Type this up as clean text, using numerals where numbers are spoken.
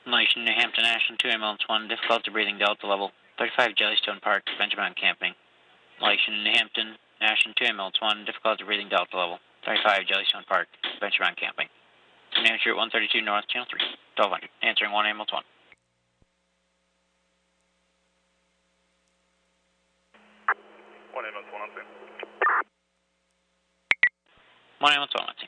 Relation New Hampton, Ashland 2 ambulance 1, difficulty breathing, Delta level, 35 Jellystone Park, Benjamin camping. Relation New Hampton, Ashland 2 ambulance 1, difficulty breathing, Delta level, 35 Jellystone Park, Benjamin camping. New Hampshire 132 North, Channel 3, 1200, answering 1 ambulance 1. 1 ambulance 1 on scene. 1 ambulance 1 on scene.